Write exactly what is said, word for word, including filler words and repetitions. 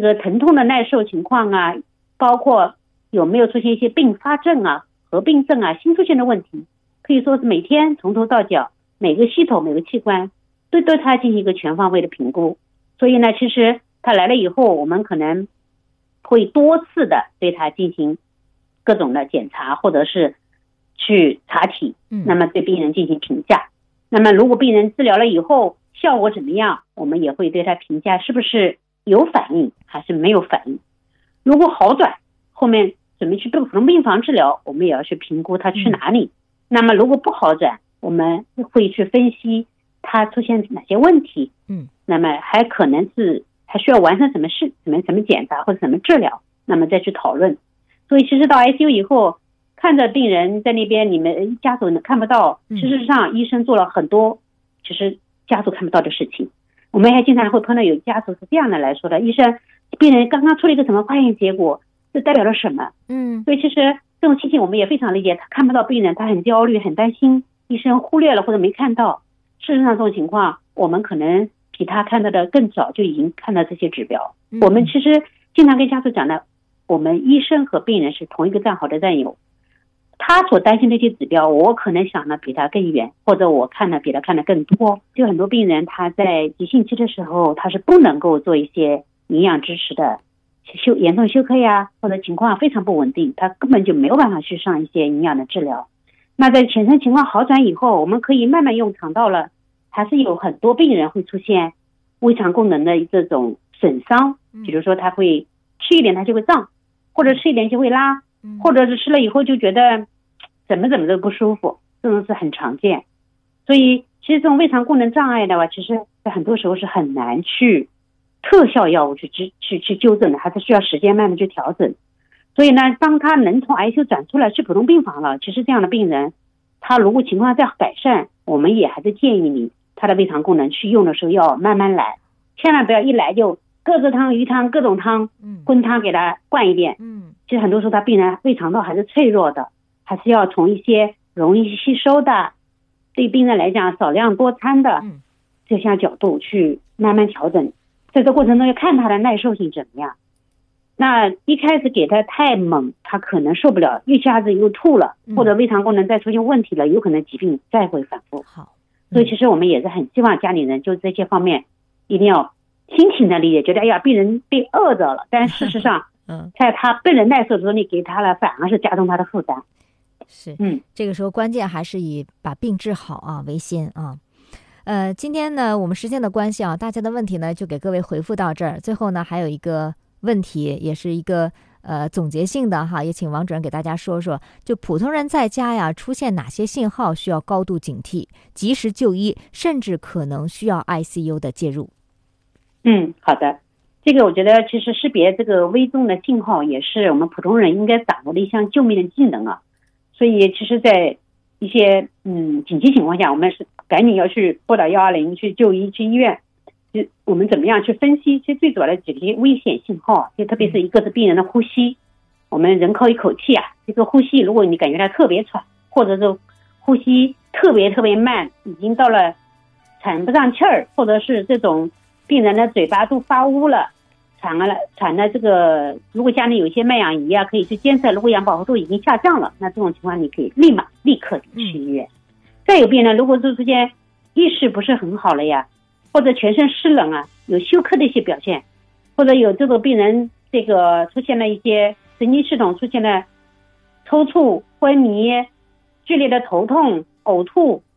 个疼痛的耐受情况啊，包括有没有出现一些并发症啊、合并症啊、新出现的问题，可以说是每天从头到脚每个系统每个器官都对他进行一个全方位的评估。所以呢，其实他来了以后，我们可能会多次的对他进行各种的检查，或者是去查体，那么对病人进行评价。那么如果病人治疗了以后效果怎么样，我们也会对他评价是不是有反应还是没有反应。如果好转，后面准备去普通病房治疗，我们也要去评估他去哪里。那么如果不好转，我们会去分析他出现哪些问题，嗯，那么还可能是还需要完成什么事、什么什么检查或者什么治疗，那么再去讨论。所以其实到 I C U 以后，看着病人在那边，你们家属看不到，事实上医生做了很多其实家属看不到的事情。我们还经常会碰到有家属是这样的来说的：医生，病人刚刚出了一个什么化验结果，这代表了什么？嗯，所以其实这种情形我们也非常理解，他看不到病人，他很焦虑很担心，医生忽略了或者没看到。事实上这种情况我们可能比他看到的更早就已经看到这些指标。嗯、我们其实经常跟家属讲的，我们医生和病人是同一个战壕的战友，他所担心的一些指标我可能想的比他更远，或者我看的比他看的更多。就很多病人他在急性期的时候，他是不能够做一些营养支持的休严重休克呀，或者情况非常不稳定，他根本就没有办法去上一些营养的治疗。那在全身情况好转以后，我们可以慢慢用肠道了，还是有很多病人会出现胃肠功能的这种损伤，比如说他会吃一点他就会胀，或者吃一点就会拉，或者是吃了以后就觉得怎么怎么都不舒服，这种是很常见。所以其实这种胃肠功能障碍的话，其实在很多时候是很难去特效药物去去去纠正的，还是需要时间慢慢去调整。所以呢，当他能从 I C U 转出来去普通病房了，其实这样的病人他如果情况再改善，我们也还是建议你他的胃肠功能去用的时候要慢慢来，千万不要一来就各种汤鱼汤各种汤荤汤给他灌一遍。嗯，其实很多时候他病人胃肠道还是脆弱的，还是要从一些容易吸收的，对病人来讲少量多餐的这项角度去慢慢调整。在这过程中要看他的耐受性怎么样。那一开始给他太猛，他可能受不了，一下子又吐了，或者胃肠功能再出现问题了，有可能疾病再会反复。好，所以其实我们也是很希望家里人就这些方面一定要心情的理解，觉得哎呀病人被饿着了，但事实上在他被人耐受的时候你给他了，反而是加重他的负担。 是，嗯，这个时候关键还是以把病治好啊为先啊。呃，今天呢我们时间的关系啊，大家的问题呢就给各位回复到这儿。最后呢还有一个问题，也是一个呃总结性的哈，也请王主任给大家说说，就普通人在家呀出现哪些信号需要高度警惕，及时就医，甚至可能需要 I C U 的介入。 嗯，好的。这个我觉得其实识别这个危重的信号也是我们普通人应该掌握的一项救命的技能啊。所以其实在一些嗯紧急情况下，我们是赶紧要去拨打一二零去就医去医院。我们怎么样去分析？其实最主要的几个危险信号，就特别是一个是病人的呼吸，我们人靠一口气啊，这个呼吸如果你感觉到特别喘，或者是呼吸特别特别慢，已经到了喘不上气儿，或者是这种病人的嘴巴都发乌了，喘了喘的这个，如果家里有一些脉氧仪啊，可以去监测，如果氧饱和度已经下降了，那这种情况你可以立马立刻去医院。嗯、再有病人如果是出现意识不是很好了呀，或者全身湿冷啊，有休克的一些表现，或者有这种病人这个出现了一些神经系统出现了抽搐、昏迷、剧烈的头痛、呕吐，